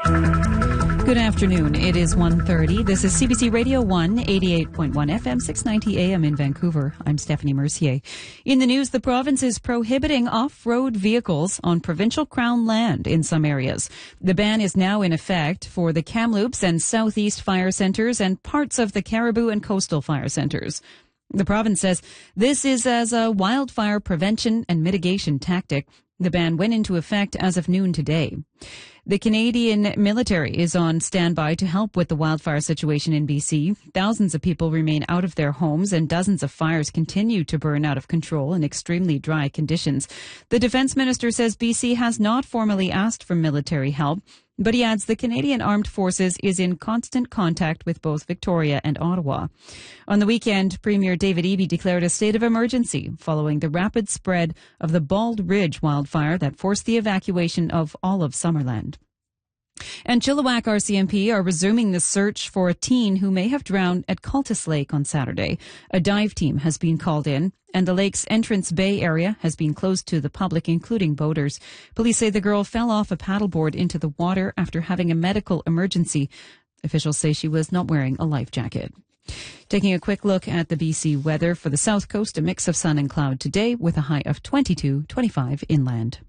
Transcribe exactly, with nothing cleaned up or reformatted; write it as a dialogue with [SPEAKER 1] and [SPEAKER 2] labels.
[SPEAKER 1] Good afternoon. It is one thirty. This is C B C Radio one, eighty-eight point one F M, six ninety A M in Vancouver. I'm Stephanie Mercier. In the news, the province is prohibiting off-road vehicles on provincial crown land in some areas. The ban is now in effect for the Kamloops and Southeast fire centres and parts of the Caribou and Coastal fire centres. The province says this is as a wildfire prevention and mitigation tactic. The ban went into effect as of noon today. The Canadian military is on standby to help with the wildfire situation in B C. Thousands of people remain out of their homes and dozens of fires continue to burn out of control in extremely dry conditions. The defense minister says B C has not formally asked for military help, but he adds the Canadian Armed Forces is in constant contact with both Victoria and Ottawa. On the weekend, Premier David Eby declared a state of emergency following the rapid spread of the Bald Ridge wildfire that forced the evacuation of all of Summerland. And Chilliwack R C M P are resuming the search for a teen who may have drowned at Cultus Lake on Saturday. A dive team has been called in, and the lake's entrance bay area has been closed to the public, including boaters. Police say the girl fell off a paddleboard into the water after having a medical emergency. Officials say she was not wearing a life jacket. Taking a quick look at the B C weather for the south coast, a mix of sun and cloud today with a high of twenty-two, twenty-five inland.